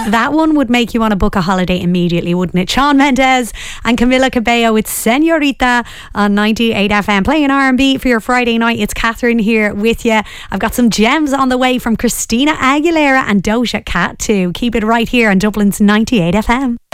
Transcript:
That one would make you want to book a holiday immediately, wouldn't it? Shawn Mendes and Camila Cabello with Senorita on 98 FM, playing R&B for your Friday night. It's Catherine here with you. I've got some gems on the way from Christina Aguilera and Doja Cat too. Keep it right here on Dublin's 98 FM.